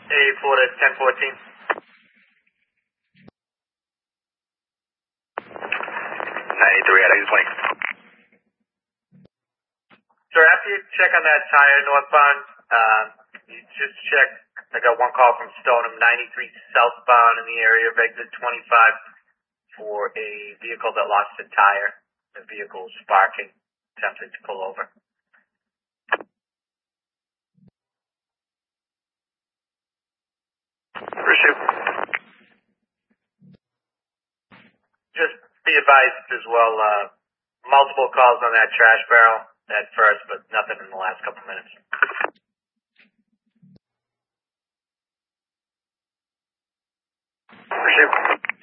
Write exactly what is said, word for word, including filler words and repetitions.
eight four to ten fourteen. ninety-three out of twenty. Sir, after you check on that tire northbound, uh, you just check. I got one call from Stoneham, ninety-three southbound in the area of exit twenty-five for a vehicle that lost a tire. The vehicle is sparking, attempting to pull over. Pursuit. Just be advised as well, uh, multiple calls on that trash barrel at first, but nothing in the last couple minutes. Pursuit.